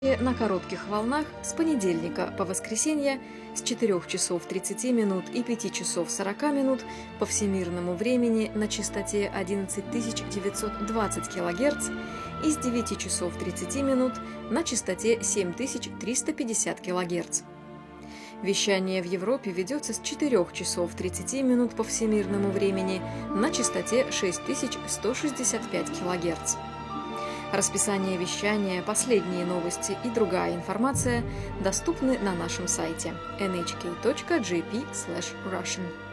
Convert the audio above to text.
На коротких волнах с понедельника по воскресенье с 4 часов 30 минут и 5 часов 40 минут по всемирному времени на частоте 11920 кГц и с 9 часов 30 минут на частоте 7350 кГц. Вещание в Европе ведется с 4 часов 30 минут по всемирному времени на частоте 6165 кГц. Расписание вещания, последние новости и другая информация доступны на нашем сайте nhk.jp/russian.